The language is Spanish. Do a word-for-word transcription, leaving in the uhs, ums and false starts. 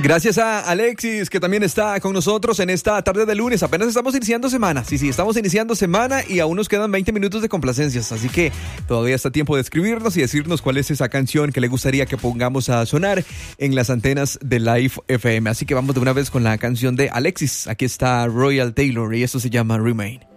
Gracias a Alexis, que también está con nosotros en esta tarde de lunes. Apenas estamos iniciando semana. Sí, sí, estamos iniciando semana y aún nos quedan veinte minutos de complacencias. Así que todavía está tiempo de escribirnos y decirnos cuál es esa canción que le gustaría que pongamos a sonar en las antenas de Life F M. Así que vamos de una vez con la canción de Alexis. Aquí está Royal Taylor y esto se llama Remain.